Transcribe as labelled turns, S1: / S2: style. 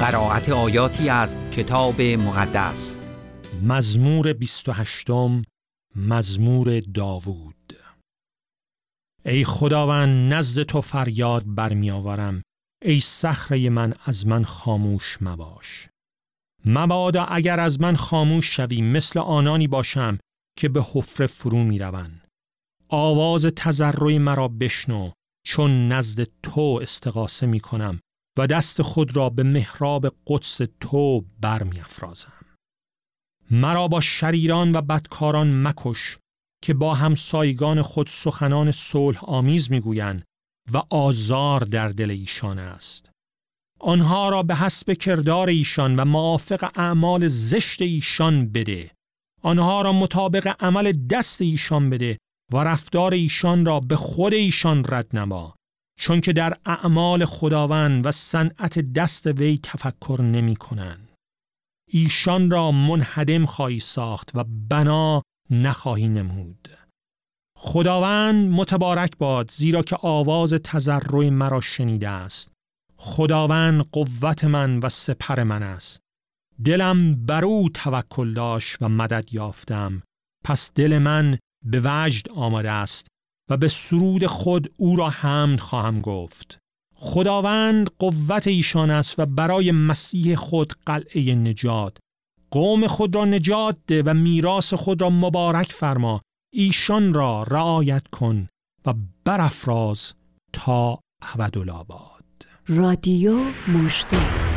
S1: قرائت آیاتی از کتاب مقدس.
S2: مزمور 28، مزمور داوود. ای خداوند، نزد تو فریاد برمی آورم، ای صخره من، از من خاموش مباش. مبادا اگر از من خاموش شوی، مثل آنانی باشم که به حفره فرو می روند. آواز تضرع مرا بشنو، چون نزد تو استغاثه می کنم و دست خود را به محراب قدس تو برمی افرازم. مرا با شریران و بدکاران مکش که با همسایگان خود سخنان صلح آمیز می گویند و آزار در دل ایشان است. آنها را به حسب کردار ایشان و موافق اعمال زشت ایشان بده. آنها را مطابق عمل دست ایشان بده و رفتار ایشان را به خود ایشان رد نما، چون که در اعمال خداوند و صنعت دست وی تفکر نمی کنند. ایشان را منهدم خواهی ساخت و بنا نخواهی نمود. خداوند متبارک باد، زیرا که آواز تضرع مرا شنیده است. خداوند قوت من و سپر من است. دلم بر او توکل داشت و مدد یافتم. پس دل من به وجد آمده است و به سرود خود او را حمد خواهم گفت. خداوند قوت ایشان است و برای مسیح خود قلعه نجات. قوم خود را نجات ده و میراث خود را مبارک فرما. ایشان را رعایت کن و برافراز تا ابدالآباد.
S3: رادیو مژده.